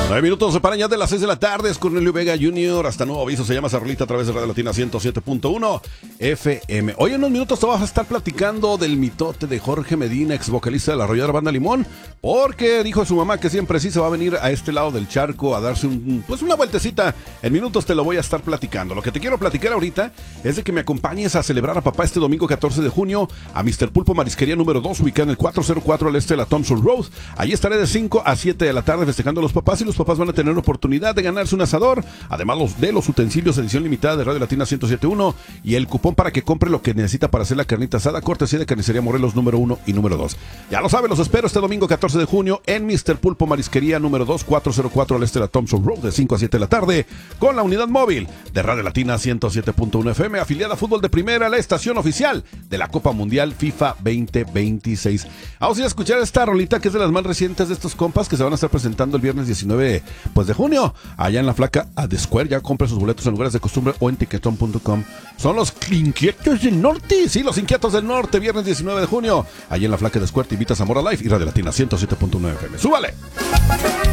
9 minutos separan ya de las 6 de la tarde. Es Cornelio Vega Jr. Hasta nuevo aviso. Se llama esa rolita a través de Radio Latina 107.1 FM. Hoy en unos minutos te vas a estar platicando del mitote de Jorge Medina, ex vocalista de la arrolladora Banda Limón, porque dijo a su mamá que siempre sí se va a venir a este lado del charco a darse una vueltecita. En minutos te lo voy a estar platicando. Lo que te quiero platicar ahorita es de que me acompañes a celebrar a papá este domingo 14 de junio a Mr. Pulpo Marisquería número 2, ubicada en el 404 al este de la Thompson Road. Allí estaré de 5 a 7 de la tarde festejando a los papás, y los papás van a tener la oportunidad de ganarse un asador, además de los utensilios edición limitada de Radio Latina 107.1 y el cupón para que compre lo que necesita para hacer la carnita asada, cortesía de Carnicería Morelos número 1 y número 2. Ya lo sabe, los espero este domingo 14 de junio en Mr. Pulpo Marisquería número 2, 404 al este de la Thompson Road, de 5 a 7 de la tarde, con la unidad móvil de Radio Latina 107.1 FM, afiliada a Fútbol de Primera, la estación oficial de la Copa Mundial FIFA 2026. Vamos a ir a escuchar esta rolita que es de las más recientes de estos compas que se van a estar presentando el viernes 19 de junio, allá en la flaca a The Square. Ya compre sus boletos en lugares de costumbre o en tiquetón.com. Son los Inquietos del Norte, sí, los Inquietos del Norte, viernes 19 de junio, allá en la flaca de Square. Te invita a Zamora Live y Radio Latina 107.9 FM. ¡Súbale!